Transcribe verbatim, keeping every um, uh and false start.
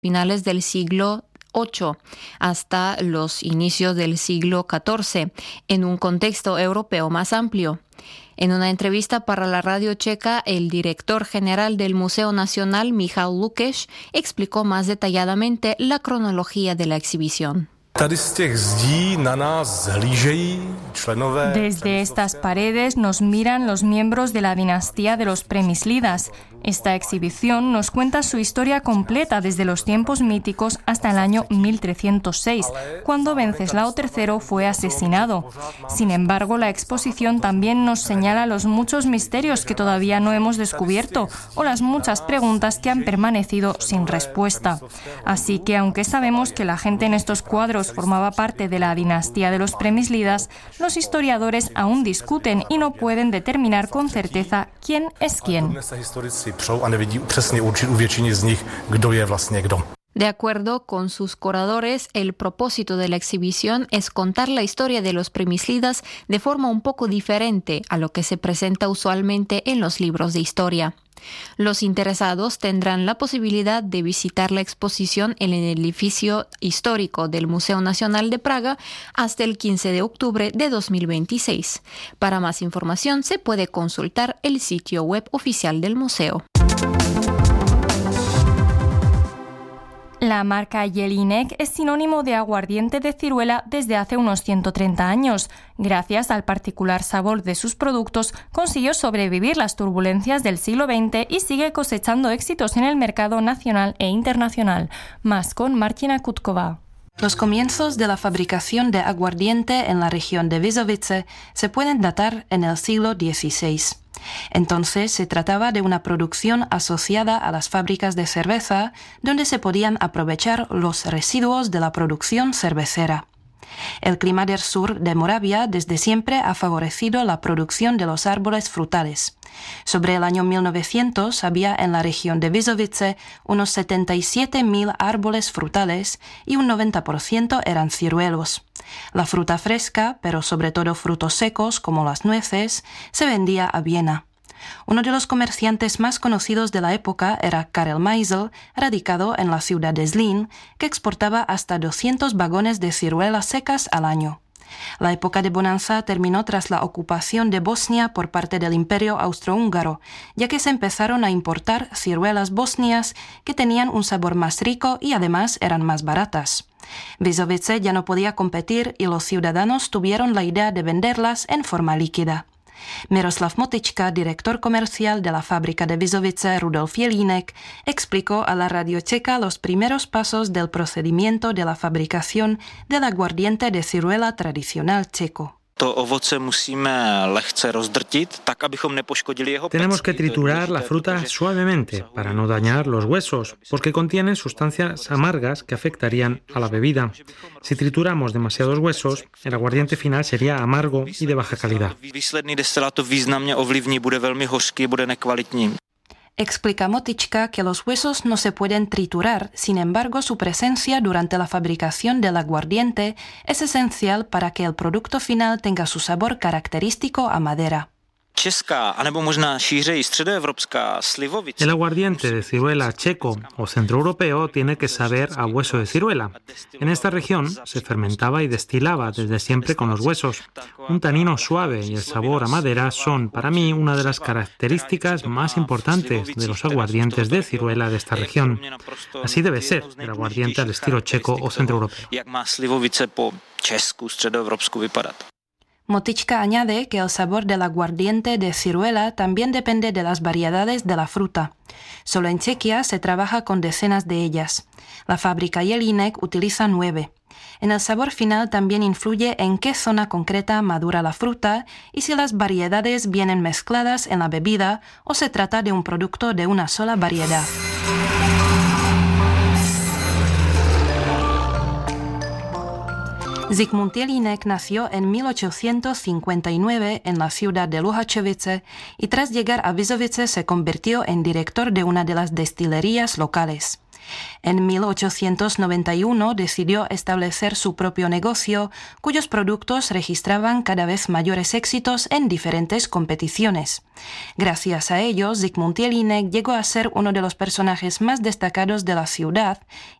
finales del siglo ocho hasta los inicios del siglo catorce, en un contexto europeo más amplio. En una entrevista para la radio checa, el director general del Museo Nacional, Michal Lukeš, explicó más detalladamente la cronología de la exhibición. Desde estas paredes nos miran los miembros de la dinastía de los Přemyslidas. Esta exhibición nos cuenta su historia completa desde los tiempos míticos hasta el año mil trescientos seis, cuando Venceslao tercero fue asesinado. Sin embargo, la exposición también nos señala los muchos misterios que todavía no hemos descubierto o las muchas preguntas que han permanecido sin respuesta. Así que, aunque sabemos que la gente en estos cuadros formaba parte de la dinastía de los Přemyslidas, los historiadores aún discuten y no pueden determinar con certeza quién es quién. De acuerdo con sus curadores, el propósito de la exhibición es contar la historia de los Přemyslidas de forma un poco diferente a lo que se presenta usualmente en los libros de historia. Los interesados tendrán la posibilidad de visitar la exposición en el edificio histórico del Museo Nacional de Praga hasta el quince de octubre de dos mil veintiséis. Para más información se puede consultar el sitio web oficial del museo. La marca Jelinek es sinónimo de aguardiente de ciruela desde hace unos ciento treinta años. Gracias al particular sabor de sus productos, consiguió sobrevivir las turbulencias del siglo veinte y sigue cosechando éxitos en el mercado nacional e internacional. Más con Martina Kutkova. Los comienzos de la fabricación de aguardiente en la región de Vizovice se pueden datar en el siglo dieciséis. Entonces se trataba de una producción asociada a las fábricas de cerveza, donde se podían aprovechar los residuos de la producción cervecera. El clima del sur de Moravia desde siempre ha favorecido la producción de los árboles frutales. Sobre el año mil novecientos había en la región de Vizovice unos setenta y siete mil árboles frutales y un noventa por ciento eran ciruelos. La fruta fresca, pero sobre todo frutos secos como las nueces, se vendía a Viena. Uno de los comerciantes más conocidos de la época era Karel Meisel, radicado en la ciudad de Zlín, que exportaba hasta doscientos vagones de ciruelas secas al año. La época de bonanza terminó tras la ocupación de Bosnia por parte del Imperio Austrohúngaro, ya que se empezaron a importar ciruelas bosnias que tenían un sabor más rico y además eran más baratas. Vizovice ya no podía competir y los ciudadanos tuvieron la idea de venderlas en forma líquida. Miroslav Motička, director comercial de la fábrica de Vizovice Rudolf Jelínek, explicó a la radio checa los primeros pasos del procedimiento de la fabricación del aguardiente de ciruela tradicional checo. Tenemos que triturar la fruta suavemente para no dañar los huesos, porque contienen sustancias amargas que afectarían a la bebida. Si trituramos demasiados huesos, el aguardiente final sería amargo y de baja calidad. Explica Motička que los huesos no se pueden triturar, sin embargo su presencia durante la fabricación del aguardiente es esencial para que el producto final tenga su sabor característico a madera. El aguardiente de ciruela checo o centroeuropeo tiene que saber a hueso de ciruela. En esta región se fermentaba y destilaba desde siempre con los huesos. Un tanino suave y el sabor a madera son, para mí, una de las características más importantes de los aguardientes de ciruela de esta región. Así debe ser el aguardiente al estilo checo o centroeuropeo. Motička añade que el sabor del aguardiente de ciruela también depende de las variedades de la fruta. Solo en Chequia se trabaja con decenas de ellas. La fábrica Jelínek utiliza nueve. En el sabor final también influye en qué zona concreta madura la fruta y si las variedades vienen mezcladas en la bebida o se trata de un producto de una sola variedad. Zikmund Jelínek nació en mil ochocientos cincuenta y nueve en la ciudad de Luhačovice y tras llegar a Vizovice se convirtió en director de una de las destilerías locales. En mil ochocientos noventa y uno decidió establecer su propio negocio, cuyos productos registraban cada vez mayores éxitos en diferentes competiciones. Gracias a ellos, Zikmund Jelinek llegó a ser uno de los personajes más destacados de la ciudad